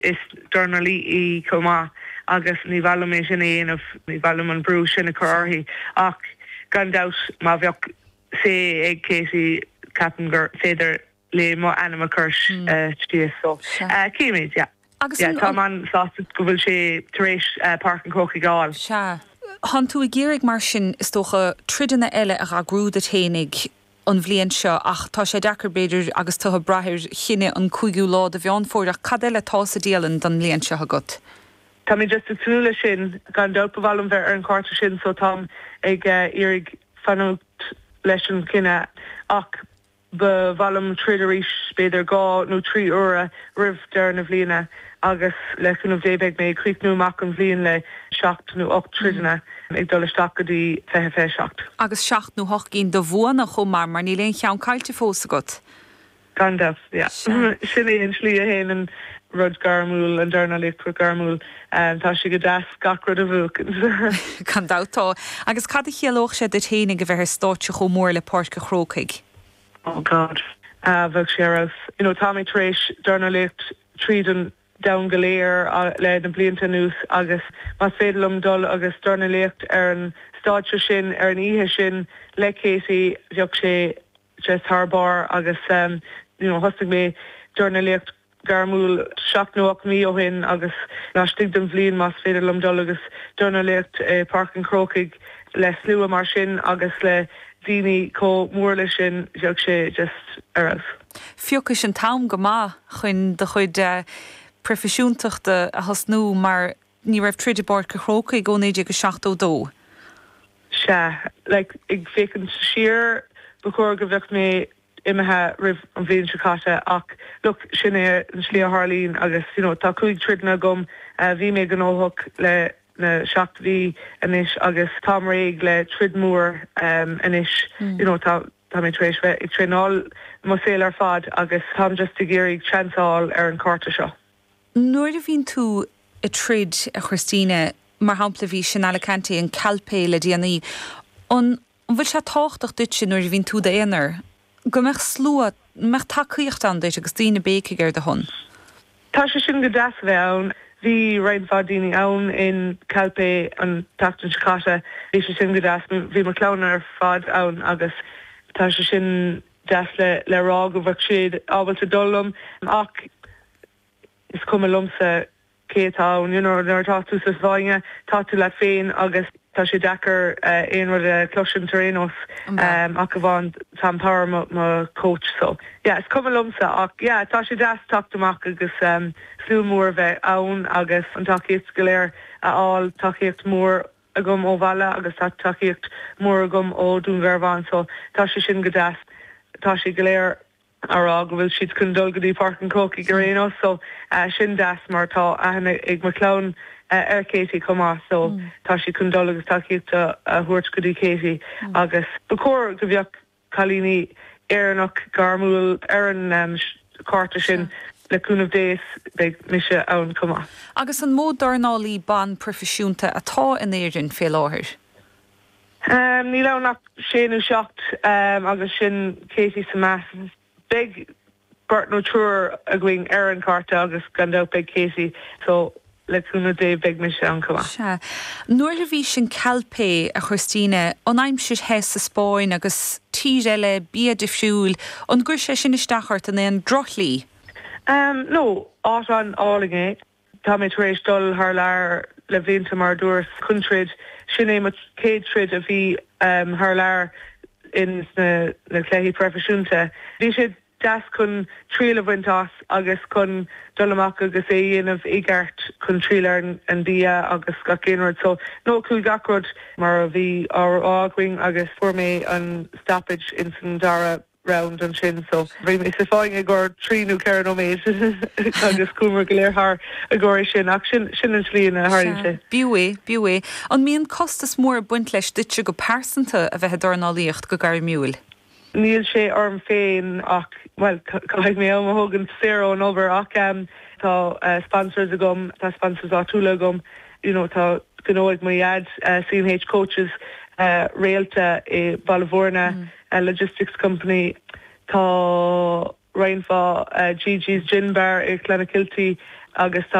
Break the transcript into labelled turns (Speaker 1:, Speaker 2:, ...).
Speaker 1: is durnalí I coma agus ní bhallum é sin éanamh ní bhallum an brú sin a choirthaí ach gandát má bheoh sé ag Casey capan gur féidir le má anam a chuirs tíos so céimiid tá man sásta go bhfuil sé tar éis Park an Crochaí gáil.
Speaker 2: Han tú I ggéirigh mar sin is tócha tridanna eile a grúd a ténig an bhliain seo ach tá sé dechar beidir agus tutha brathir chinine an cúigiú lá a bheán fór cad eile tá sa déalann don bhliain seo agat.
Speaker 1: Tá mé just a túla sin gan dopahhalm bheith ar an cáirte sin so tá ag irig fanút leis an cinenne ach ba bhallum trídaríis beidir gá nó 3 uair rih dear na bhliaine agus leis an bhébeag mé críicnú amach an bhliain le 7 nó 8 tridanna ag dul isteach go dtí 27.
Speaker 2: Agus 7 nó 8 cín do bhuana chomar mar ní léon cheann cailte fós agat.
Speaker 1: Gandalf, sin é an slí a héanaan rud garmúil an darnaíocht ru garmúil tá si go das gacrod a bhuacans.
Speaker 2: Candátá. Agus cad a chéalóch sé de ténig go bheith státe go mór le Páirc na Crócaigh.
Speaker 1: Oh God. Bheag sé ras. Tá mé tar éis darnaíocht trídan down galéir le na blianta nús agus mas féidirlum dul agus darnaíocht ar an stáitse sin ar an ihe sin le Casey bheoh sé just tharbár agus hostig mé darnaíocht garmúil 7 nó 8 mí ó hin agus náistigh den bhliain mas féidirlum dul agus darnaíocht Park an Crochaigh le slua mar sin agus le daoine có mór lei sin bheoh sé just aras.
Speaker 2: Fiocas an tam go maith chuin de chuid profisiúntaachta a hasnú mar ní raibh tríde Páirc na Crócaigh go néidir go 7:02.
Speaker 1: Ag fécinn siar bechóir go bheoh mé imethe rih an bhliain sicáte ach look sin é an slí a Harlín agus tá cúig tridna gom bhí mé an óthach le na 7 inis agus tá réig le trid mór inis tá mé trééis bheith ag tréáil moséil ar fad agus tá just i ggéirigh transáil ar an cáirte seo.
Speaker 2: Nuair a bhín tú a trid a Christine mar hampla bhí sin Alicante an Calpe le déanaí an bhfuil se táchtach duit sin nuair a bhín tú déanaar go meach slua meach takeíocht an déis agus tíine bécaigh ar de hon.
Speaker 1: Tá sé sin go das bheith ann hí raid fadíine ann in Calpe an tatan sicáte hí sé sin go das bhí mar clán ar fad ann agus tá sé sin das le rá go bhah siad ábhailta dullam ach is cum lumsa cétá nar táú sa bhainge táú le féin agus tá sé dechar éonrad a cloisian tarénos ach go bháin tampáir má coach so. Is cum lumsa ach tá sé das taachtamach agus slúmór bheith ann agus an takeíocht go léir aáil takeíocht mór a gom ó bhela agus tá takeíocht mór a gom ó dúngharbhán so tá sé sin go das tá sé go léir ará go bhfuil siad chun dul go dtí Park an Crochaigh go réanos so sin das mar tá ahanana ag mar clán ar Casey comá so tá si chun dul agus takeíocht a thuirt go dtí Casey agus bechóir go bheoh chalíní éarnach garmúil ar an cáirte sin leúnmh déis beag mise ann comá.
Speaker 2: Agus an mód darnálaí ban profisiúnta atá in éireann fé láthir?
Speaker 1: Ní lenach séanú seacht agus sin Casey sa meas. Big Bert no trúr a going ar an cáirte agus gandá big Casey so leúna dé big mis an cumá.
Speaker 2: Nuair a bhí sin Calpe a Christine an aimimsir hes sa Spáin agus tír eile bí difriúil an gur sé sin isteachart an éon drochlí.
Speaker 1: No, át an álinge tá mé tar éis dul th leir le bhíonnta mar dúras chuntrid sin é mat céad trid a bhí th leir in na chléithí profisiúnta. Bhí sé das chun tríle bhaintás agus chun dulamach agus é dhéanamh igart chun tríle an dia agus ga céanrad so nó cú gacrod mar a bhí áing agus fuair mé an stoppage in san dara round an sin so bhí mé sa fáing a gur tríú cean ó méid agus cúmar go léirthar a ggóir sin ach sin an slíon a háirte.
Speaker 2: Bíú an míon costas mór buint leis duite go persanta a bheith darnálaíocht go gar miúil.
Speaker 1: Níl sé orm féin ach caiig mé am thugann zero an over ach tá sponsors a gom, tá sponsors átúla gom, tá gnóig mo iad CMH coaches réalta i Balvorna logistics company tá Ryanfá Gigi's Gin Bar i Clonakilty agus